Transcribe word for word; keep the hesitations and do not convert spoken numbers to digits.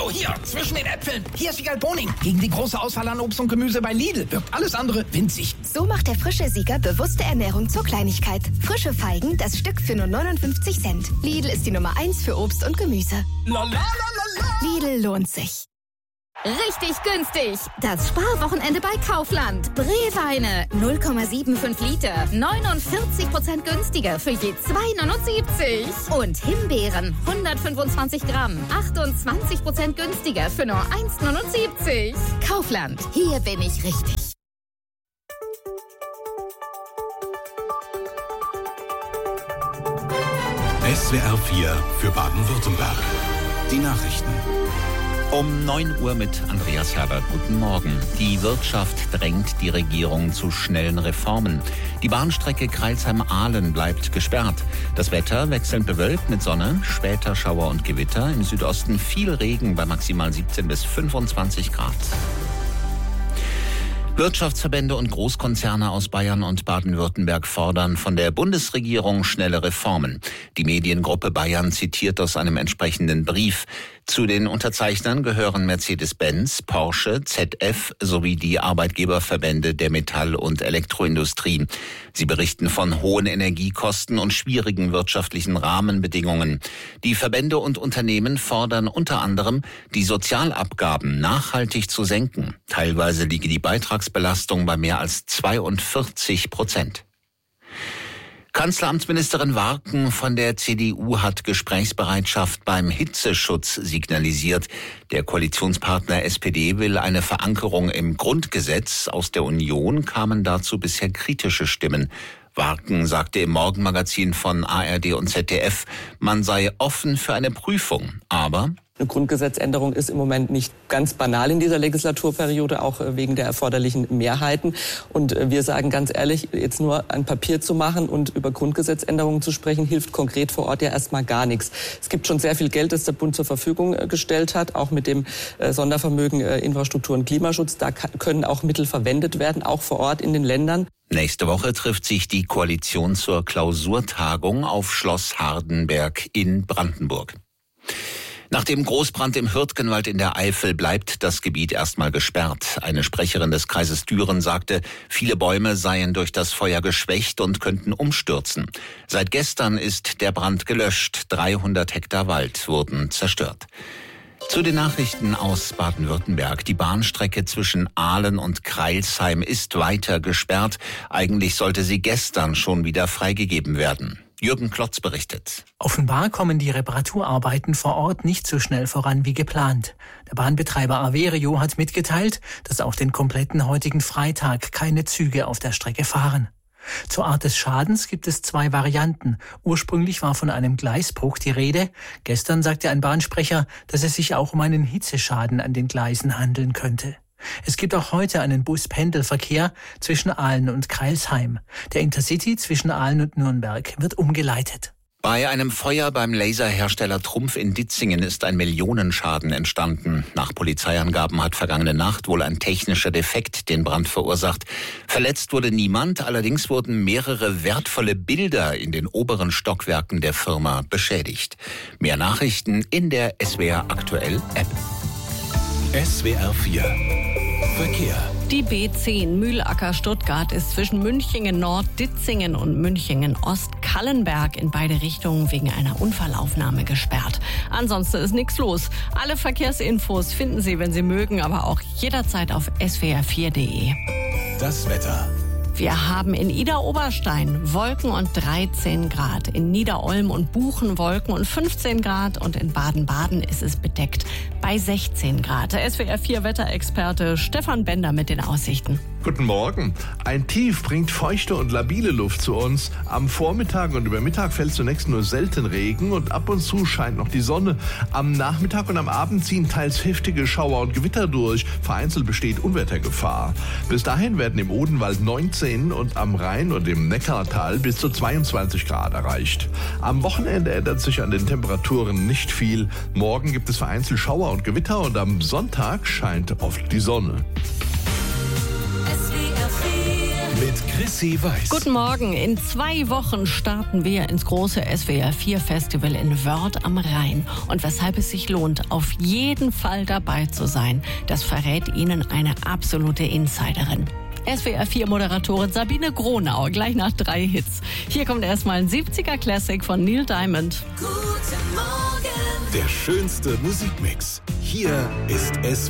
Hallo, hier, zwischen den Äpfeln. Hier ist Siegal Boning. Gegen die große Auswahl an Obst und Gemüse bei Lidl wirkt alles andere winzig. So macht der frische Sieger bewusste Ernährung zur Kleinigkeit. Frische Feigen, das Stück für nur neunundfünfzig Cent. Lidl ist die Nummer eins für Obst und Gemüse. La, la, la, la, la. Lidl lohnt sich. Richtig günstig. Das Sparwochenende bei Kaufland. Breweine null Komma fünfundsiebzig Liter. neunundvierzig Prozent günstiger für je zwei Komma neunundsiebzig. Und Himbeeren hundertfünfundzwanzig Gramm. achtundzwanzig Prozent günstiger für nur eins Komma neunundsiebzig. Kaufland. Hier bin ich richtig. S W R vier für Baden-Württemberg. Die Nachrichten. Um neun Uhr mit Andreas Herbert. Guten Morgen. Die Wirtschaft drängt die Regierung zu schnellen Reformen. Die Bahnstrecke Crailsheim-Ahlen bleibt gesperrt. Das Wetter wechselnd bewölkt mit Sonne, später Schauer und Gewitter. Im Südosten viel Regen bei maximal siebzehn bis fünfundzwanzig Grad. Wirtschaftsverbände und Großkonzerne aus Bayern und Baden-Württemberg fordern von der Bundesregierung schnelle Reformen. Die Mediengruppe Bayern zitiert aus einem entsprechenden Brief. Zu den Unterzeichnern gehören Mercedes-Benz, Porsche, Z F sowie die Arbeitgeberverbände der Metall- und Elektroindustrie. Sie berichten von hohen Energiekosten und schwierigen wirtschaftlichen Rahmenbedingungen. Die Verbände und Unternehmen fordern unter anderem, die Sozialabgaben nachhaltig zu senken. Teilweise liege die Beitragsbelastung bei mehr als zweiundvierzig Prozent. Kanzleramtsministerin Warken von der C D U hat Gesprächsbereitschaft beim Hitzeschutz signalisiert. Der Koalitionspartner S P D will eine Verankerung im Grundgesetz. Aus der Union kamen dazu bisher kritische Stimmen. Warken sagte im Morgenmagazin von A R D und Z D F, man sei offen für eine Prüfung. Aber eine Grundgesetzänderung ist im Moment nicht ganz banal in dieser Legislaturperiode, auch wegen der erforderlichen Mehrheiten. Und wir sagen ganz ehrlich, jetzt nur ein Papier zu machen und über Grundgesetzänderungen zu sprechen, hilft konkret vor Ort ja erstmal gar nichts. Es gibt schon sehr viel Geld, das der Bund zur Verfügung gestellt hat, auch mit dem Sondervermögen Infrastruktur und Klimaschutz. Da können auch Mittel verwendet werden, auch vor Ort in den Ländern. Nächste Woche trifft sich die Koalition zur Klausurtagung auf Schloss Hardenberg in Brandenburg. Nach dem Großbrand im Hürtgenwald in der Eifel bleibt das Gebiet erstmal gesperrt. Eine Sprecherin des Kreises Düren sagte, viele Bäume seien durch das Feuer geschwächt und könnten umstürzen. Seit gestern ist der Brand gelöscht. dreihundert Hektar Wald wurden zerstört. Zu den Nachrichten aus Baden-Württemberg. Die Bahnstrecke zwischen Ahlen und Crailsheim ist weiter gesperrt. Eigentlich sollte sie gestern schon wieder freigegeben werden. Jürgen Klotz berichtet. Offenbar kommen die Reparaturarbeiten vor Ort nicht so schnell voran wie geplant. Der Bahnbetreiber Averio hat mitgeteilt, dass auch den kompletten heutigen Freitag keine Züge auf der Strecke fahren. Zur Art des Schadens gibt es zwei Varianten. Ursprünglich war von einem Gleisbruch die Rede. Gestern sagte ein Bahnsprecher, dass es sich auch um einen Hitzeschaden an den Gleisen handeln könnte. Es gibt auch heute einen Bus-Pendelverkehr zwischen Ahlen und Crailsheim. Der Intercity zwischen Ahlen und Nürnberg wird umgeleitet. Bei einem Feuer beim Laserhersteller Trumpf in Ditzingen ist ein Millionenschaden entstanden. Nach Polizeiangaben hat vergangene Nacht wohl ein technischer Defekt den Brand verursacht. Verletzt wurde niemand, allerdings wurden mehrere wertvolle Bilder in den oberen Stockwerken der Firma beschädigt. Mehr Nachrichten in der S W R Aktuell App. S W R vier Verkehr. Die B zehn Mühlacker-Stuttgart ist zwischen Münchingen-Nord, Ditzingen und Münchingen-Ost-Kallenberg in beide Richtungen wegen einer Unfallaufnahme gesperrt. Ansonsten ist nichts los. Alle Verkehrsinfos finden Sie, wenn Sie mögen, aber auch jederzeit auf S W R vier Punkt de. Das Wetter. Wir haben in Idar-Oberstein Wolken und dreizehn Grad, in Niederolm und Buchen Wolken und fünfzehn Grad und in Baden-Baden ist es bedeckt bei sechzehn Grad. Der S W R vier Wetterexperte Stefan Bender mit den Aussichten. Guten Morgen. Ein Tief bringt feuchte und labile Luft zu uns. Am Vormittag und über Mittag fällt zunächst nur selten Regen und ab und zu scheint noch die Sonne. Am Nachmittag und am Abend ziehen teils heftige Schauer und Gewitter durch. Vereinzelt besteht Unwettergefahr. Bis dahin werden im Odenwald neunzehn und am Rhein und im Neckartal bis zu zweiundzwanzig Grad erreicht. Am Wochenende ändert sich an den Temperaturen nicht viel. Morgen gibt es vereinzelt Schauer und Gewitter und am Sonntag scheint oft die Sonne. mit Chrissy Weiß. Guten Morgen. In zwei Wochen starten wir ins große S W R vier Festival in Wörth am Rhein. Und weshalb es sich lohnt, auf jeden Fall dabei zu sein, das verrät Ihnen eine absolute Insiderin. S W R vier Moderatorin Sabine Gronau, gleich nach drei Hits. Hier kommt erstmal ein siebziger Classic von Neil Diamond. Guten Morgen. Der schönste Musikmix. Hier ist S W R.